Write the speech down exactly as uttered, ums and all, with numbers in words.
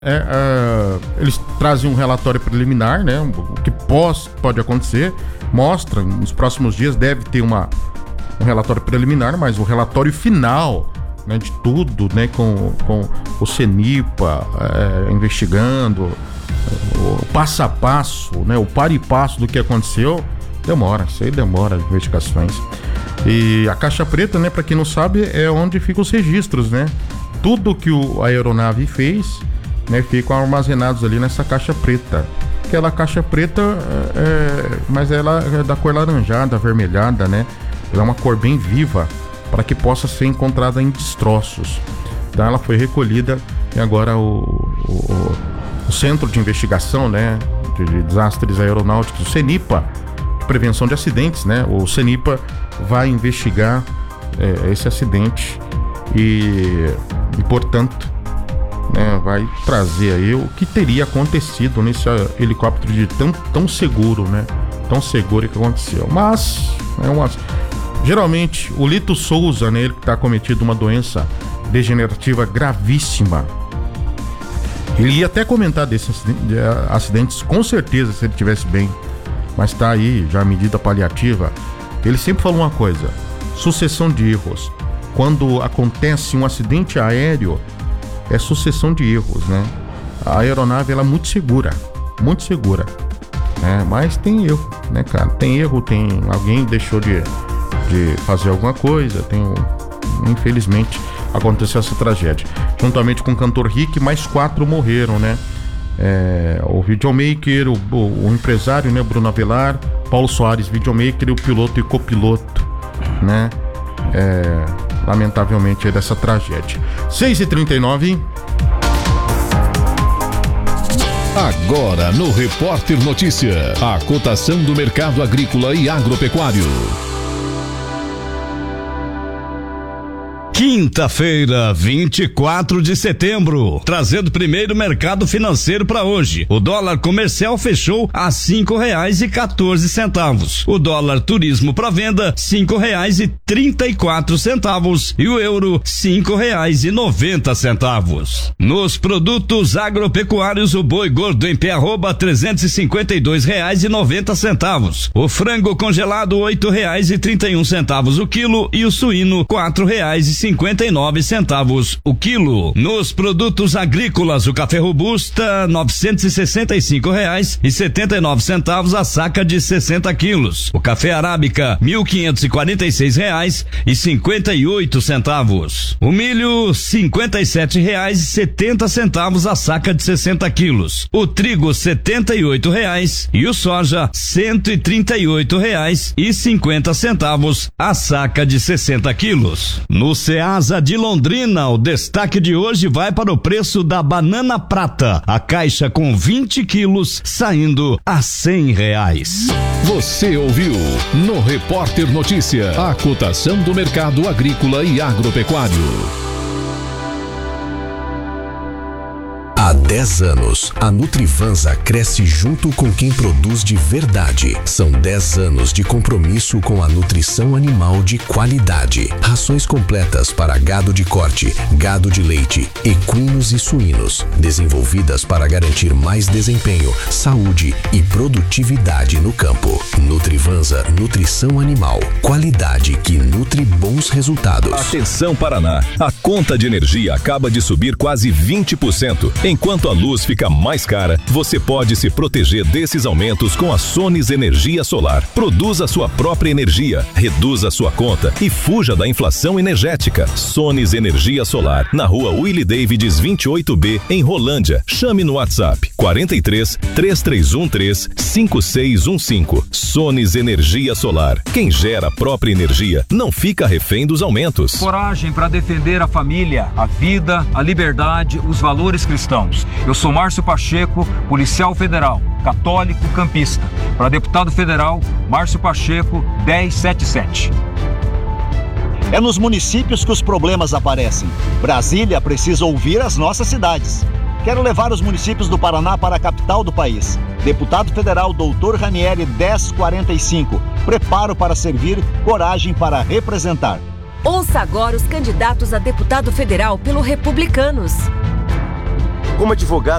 É, é, eles trazem um relatório preliminar, né? O que pós, pode acontecer, mostra, nos próximos dias deve ter uma, um relatório preliminar, mas o relatório final, né, de tudo, né, com, com o CENIPA é, investigando, o passo a passo, né, o par e passo do que aconteceu, demora, isso aí demora as investigações. E a caixa preta, né, para quem não sabe, é onde ficam os registros, né? Tudo que o, a aeronave fez, né, ficam armazenados ali nessa caixa preta. Aquela caixa preta, é, mas ela é da cor laranjada, avermelhada, né? Ela é uma cor bem viva para que possa ser encontrada em destroços. Então ela foi recolhida e agora o, o, o Centro de Investigação, né, de, de Desastres Aeronáuticos, o CENIPA, Prevenção de Acidentes, né? O CENIPA vai investigar é, esse acidente e, e portanto, né, vai trazer aí o que teria acontecido nesse helicóptero de tão, tão seguro, né? Tão seguro que aconteceu. Mas, é uma... geralmente, o Lito Souza, né, ele que está cometido uma doença degenerativa gravíssima, ele ia até comentar desses acidentes, com certeza, se ele estivesse bem. Mas tá aí, já a medida paliativa. Ele sempre falou uma coisa: sucessão de erros. Quando acontece um acidente aéreo, é sucessão de erros, né? A aeronave, ela é muito segura, muito segura, né? Mas tem erro, né, cara? Tem erro, tem... alguém deixou de, de fazer alguma coisa, tem... infelizmente, aconteceu essa tragédia. Juntamente com o cantor Rick, mais quatro morreram, né? É, o videomaker, o, o, o empresário, né, Bruno Avelar, Paulo Soares, videomaker, e o piloto e copiloto, né? É, lamentavelmente é dessa tragédia. seis e trinta e nove. Agora no Repórter Notícia, a cotação do mercado agrícola e agropecuário. Quinta-feira, vinte e quatro de setembro, trazendo primeiro mercado financeiro para hoje. O dólar comercial fechou a cinco reais e quatorze centavos. O dólar turismo para venda, cinco reais e trinta e quatro centavos. E o euro, cinco reais e noventa centavos. Nos produtos agropecuários, o boi gordo em pé arroba trezentos e cinquenta e dois reais e noventa centavos. O frango congelado, oito reais e trinta e um centavos o quilo. E o suíno, quatro reais e cinquenta e nove centavos o quilo. Nos produtos agrícolas, o café robusta, novecentos e sessenta e cinco reais e setenta e nove centavos a saca de sessenta quilos. O café arábica, mil quinhentos e quarenta e seis reais e cinquenta e oito centavos. O milho, cinquenta e sete reais e setenta centavos a saca de sessenta quilos. O trigo, setenta e oito reais e o soja, cento e trinta e oito reais e cinquenta centavos a saca de sessenta quilos. No Ceasa de Londrina, o destaque de hoje vai para o preço da banana prata, a caixa com vinte quilos saindo a cem reais. Você ouviu no Repórter Notícia a cotação do mercado agrícola e agropecuário. Há dez anos, a Nutrivansa cresce junto com quem produz de verdade. São dez anos de compromisso com a nutrição animal de qualidade. Rações completas para gado de corte, gado de leite, equinos e suínos. Desenvolvidas para garantir mais desempenho, saúde e produtividade no campo. Nutrivansa Nutrição Animal. Qualidade que nutre bons resultados. Atenção, Paraná. A conta de energia acaba de subir quase vinte por cento. Enquanto a luz fica mais cara, você pode se proteger desses aumentos com a Sones Energia Solar. Produza sua própria energia, reduza sua conta e fuja da inflação energética. Sones Energia Solar, na rua Willie Davids vinte e oito B, em Rolândia. Chame no WhatsApp quarenta e três, três três um três, cinco seis um cinco. Sones Energia Solar. Quem gera a própria energia não fica refém dos aumentos. Coragem para defender a família, a vida, a liberdade, os valores cristãos. Eu sou Márcio Pacheco, policial federal, católico campista. Para deputado federal, Márcio Pacheco, dez setenta e sete. É nos municípios que os problemas aparecem. Brasília precisa ouvir as nossas cidades. Quero levar os municípios do Paraná para a capital do país. Deputado federal doutor Ranieri, dez quarenta e cinco. Preparo para servir, coragem para representar. Ouça agora os candidatos a deputado federal pelo Republicanos. Como advogado,